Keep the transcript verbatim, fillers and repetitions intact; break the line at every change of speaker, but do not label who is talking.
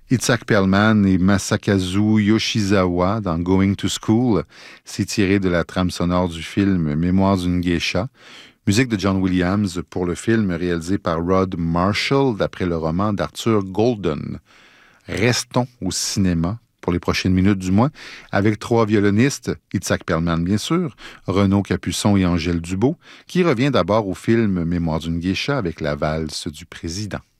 Itzhak Perlman et Masakazu Yoshizawa dans Going to School. C'est tiré de la trame sonore du film Mémoires d'une geisha. Musique de John Williams pour le film réalisé par Rod Marshall d'après le roman d'Arthur Golden. Restons au cinéma pour les prochaines minutes du mois avec trois violonistes, Itzhak Perlman bien sûr, Renaud Capuçon et Angèle Dubeau, qui revient d'abord au film Mémoires d'une geisha avec la valse du président.